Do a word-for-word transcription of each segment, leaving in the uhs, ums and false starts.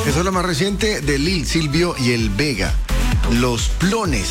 Esa es la más reciente de Lil Silvio y el Vega. Los Plones.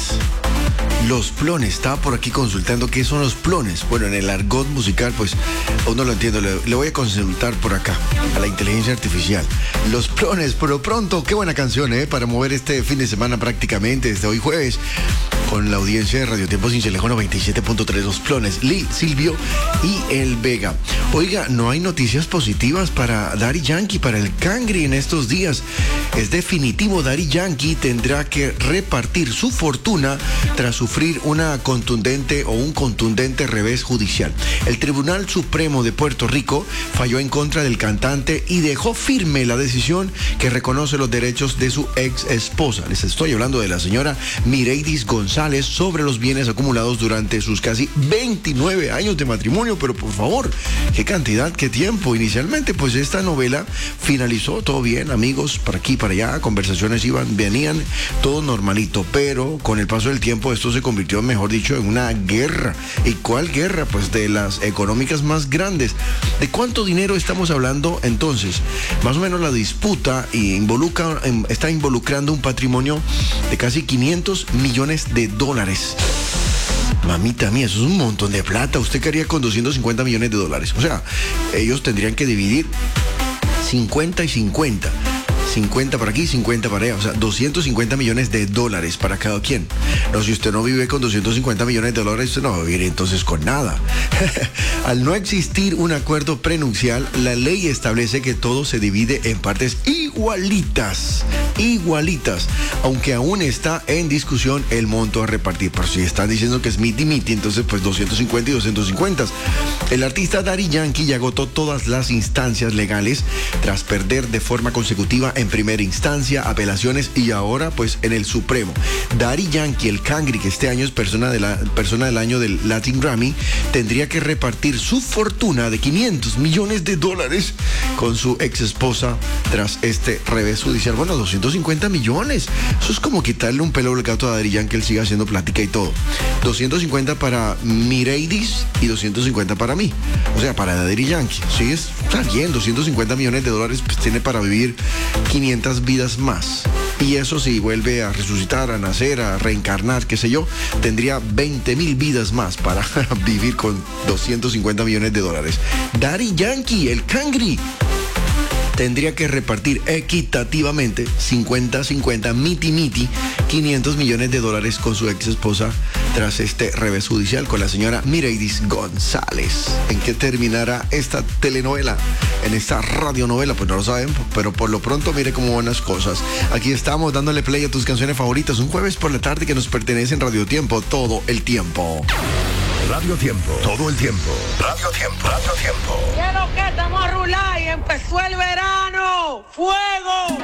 Los Plones. Estaba por aquí consultando qué son los plones. Bueno, en el argot musical, pues, aún no lo entiendo. Le, le voy a consultar por acá a la inteligencia artificial. Los Plones, pero pronto, qué buena canción, ¿eh? Para mover este fin de semana prácticamente desde hoy jueves. Con la audiencia de Radio Tiempo Cincelejo noventa y siete punto tres, Los Plones, Lil Silvio y el Vega. Oiga, no hay noticias positivas para Daddy Yankee, para el Cangri en estos días. Es definitivo, Daddy Yankee tendrá que repartir su fortuna tras sufrir una contundente o un contundente revés judicial. El Tribunal Supremo de Puerto Rico falló en contra del cantante y dejó firme la decisión que reconoce los derechos de su ex esposa. Les estoy hablando de la señora Mireidis González sobre los bienes acumulados durante sus casi veintinueve años de matrimonio. Pero por favor, qué cantidad, qué tiempo. Inicialmente, pues esta novela finalizó todo bien, amigos, para aquí, para allá, conversaciones iban, venían, todo normalito, pero con el paso del tiempo esto se convirtió, mejor dicho, en una guerra. ¿Y cuál guerra? Pues de las económicas más grandes. ¿De cuánto dinero estamos hablando entonces? Más o menos la disputa involucra, está involucrando un patrimonio de casi quinientos millones de dólares. Mamita mía, eso es un montón de plata. ¿Usted qué haría con doscientos cincuenta millones de dólares? O sea, ellos tendrían que dividir cincuenta y cincuenta. cincuenta para aquí, cincuenta para allá, o sea, doscientos cincuenta millones de dólares para cada quien. No, si usted no vive con doscientos cincuenta millones de dólares, usted no va a vivir entonces con nada. Al no existir un acuerdo prenupcial, la ley establece que todo se divide en partes igualitas, igualitas, aunque aún está en discusión el monto a repartir. Pero si están diciendo que es miti miti, entonces pues doscientos cincuenta y doscientos cincuenta. El artista Daddy Yankee ya agotó todas las instancias legales tras perder de forma consecutiva en primera instancia, apelaciones y ahora pues en el Supremo. Daddy Yankee, el Cangri, que este año es persona, de la, persona del año del Latin Grammy, tendría que repartir su fortuna de quinientos millones de dólares con su ex esposa tras este revés judicial. Bueno, doscientos cincuenta millones. Eso es como quitarle un pelo al gato a Daddy Yankee, que él siga haciendo plática y todo. doscientos cincuenta para Mireidis y doscientos cincuenta para mí. O sea, para Daddy Yankee. Sí, está bien, doscientos cincuenta millones de dólares pues tiene para vivir quinientas vidas más. Y eso si vuelve a resucitar, a nacer, a reencarnar, qué sé yo, tendría veinte mil vidas más para vivir con doscientos cincuenta millones de dólares. Daddy Yankee, el Cangri, tendría que repartir equitativamente cincuenta cincuenta, miti miti, quinientos millones de dólares con su ex esposa tras este revés judicial con la señora Mireidis González. ¿En qué terminará esta telenovela? En esta radionovela, pues no lo sabemos, pero por lo pronto mire cómo van las cosas. Aquí estamos dándole play a tus canciones favoritas, un jueves por la tarde que nos pertenece en Radio Tiempo todo el tiempo. Radio Tiempo, todo el tiempo. Radio Tiempo, Radio Tiempo. Quiero que estamos a rular y empezó el verano. ¡Fuego!